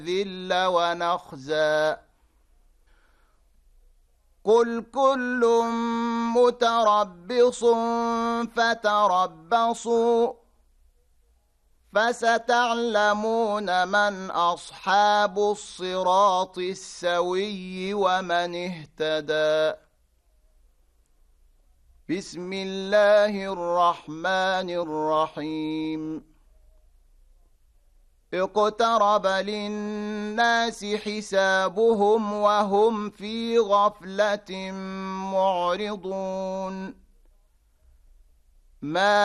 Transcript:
ذل ونخزى قل كل متربص فتربصوا فستعلمون من أصحاب الصراط السوي ومن اهتدى بسم الله الرحمن الرحيم اقترب للناس حسابهم وهم في غفلة معرضون ما